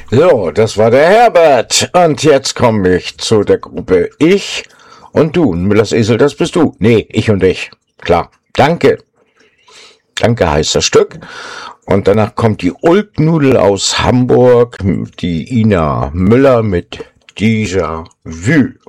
So, das war der Herbert. Und jetzt komme ich zu der Gruppe Ich und Du. Müllers Esel, das bist du. Nee, ich und ich. Klar. Danke. Danke heißt das Stück. Und danach kommt die Ulknudel aus Hamburg, die Ina Müller mit Déjà Vu.